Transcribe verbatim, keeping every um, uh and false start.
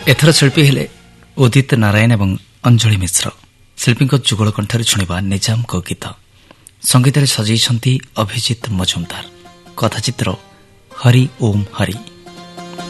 ଏଥର ଶିଳ୍ପୀ ହେଲେ ଉଦିତ ନାରାୟଣ ଏବଂ ଅଞ୍ଜଳି ମିଶ୍ର। ଶିଳ୍ପୀଙ୍କ ଯୁଗଳ କଣ୍ଠରେ ଶୁଣିବା ନିଜାମଙ୍କ ଗୀତ। ସଙ୍ଗୀତରେ ସଜେଇଛନ୍ତି ଅଭିଜିତ ମଜୁମଦାର। କଥାଚିତ୍ର ହରି ଓମ୍ ହରି।